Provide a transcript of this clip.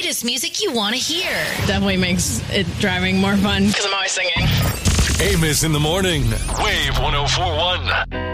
latest music you want to hear. Definitely makes it driving more fun because I'm always singing. Amos in the morning. Wave 104.1.